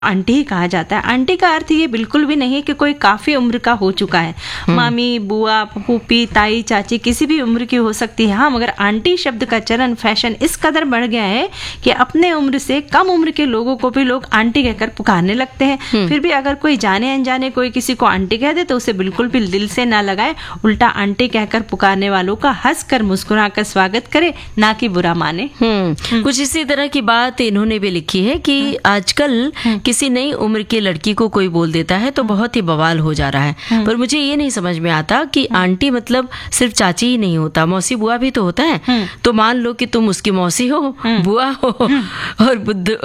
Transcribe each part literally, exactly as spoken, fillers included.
Aunty ही कहा जाता है। आंटी का अर्थ ये बिल्कुल भी नहीं है कि कोई काफी उम्र का हो चुका है। मामी, बुआ, फूफी, ताई, चाची किसी भी उम्र की हो सकती है। हाँ, मगर आंटी शब्द का चलन फैशन इस कदर बढ़ गया है कि अपने उम्र से कम उम्र के लोगों को भी लोग आंटी कहकर पुकारने लगते हैं। फिर भी अगर कोई जाने अनजाने कोई किसी को आंटी कह दे तो उसे बिल्कुल भी दिल से ना लगाए, उल्टा आंटी कहकर पुकारने वालों का हंस कर मुस्कुरा कर स्वागत करे, ना कि बुरा माने। हम्म कुछ इसी तरह की बात इन्होंने भी लिखी है कि आजकल किसी नई उम्र की लड़की को कोई बोल देता है तो बहुत ही बवाल हो जा रहा है। पर मुझे ये नहीं समझ में आता कि आंटी मतलब सिर्फ चाची ही नहीं होता, मौसी बुआ भी तो होता है। तो मान लो कि तुम उसकी मौसी हो, बुआ हो, और बुद्ध आ,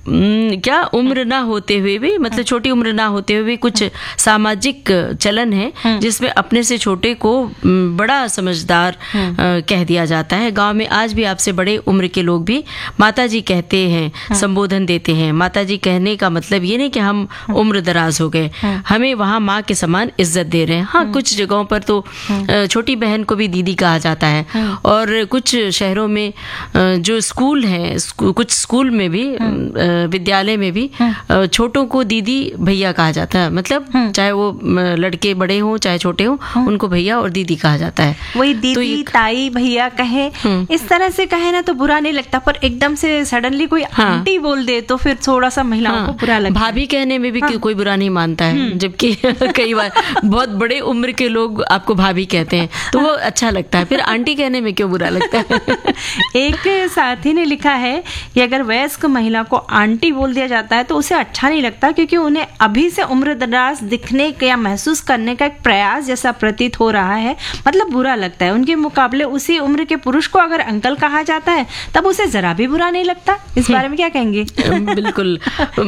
क्या उम्र ना होते हुए भी, मतलब छोटी उम्र ना होते हुए भी कुछ सामाजिक चलन है जिसमें अपने से छोटे को बड़ा समझदार कह दिया जाता है। गांव में आज भी आपसे बड़े उम्र के लोग भी माता जी कहते हैं, संबोधन देते हैं। माता जी कहने का मतलब ये नहीं कि हम उम्र दराज हो गए, हमें वहाँ माँ के समान इज्जत दे रहे हैं। हाँ, कुछ जगहों पर तो छोटी बहन को भी दीदी कहा जाता है, और कुछ शहरों में जो स्कूल हैं, कुछ स्कूल में भी, विद्यालय में भी छोटों को दीदी भैया कहा जाता है। मतलब चाहे वो लड़के बड़े हों चाहे छोटे हों, उनको भैया और दीदी कहा जाता है। वही दीदी, तो ताई, भैया कहे, इस तरह से कहे ना तो बुरा नहीं लगता, पर एकदम से सडनली कोई आंटी बोल दे तो फिर थोड़ा सा महिलाओं को बुरा लगता है। भाभी कहने में भी हाँ। कोई बुरा नहीं मानता है, जबकि कई बार बहुत बड़े उम्र के लोग आपको भाभी कहते हैं तो वो अच्छा लगता है, फिर आंटी कहने में क्यों बुरा लगता है। एक साथी ने लिखा है कि अगर वयस्क महिला को आंटी बोल दिया जाता है तो उसे अच्छा नहीं लगता, क्योंकि उन्हें अभी से उम्रदराज दिखने या महसूस करने का एक प्रयास जैसा प्रतीत हो रहा है, मतलब बुरा लगता है। उनके मुकाबले उसी उम्र के पुरुष को अगर अंकल कहा जाता है तब उसे जरा भी बुरा नहीं लगता। इस बारे में क्या कहेंगे? बिल्कुल,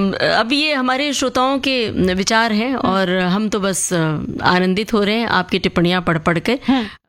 अब ये हमारे श्रोताओं के विचार हैं और हम तो बस आनंदित हो रहे हैं आपकी टिप्पणियां पढ़ पढ़ कर।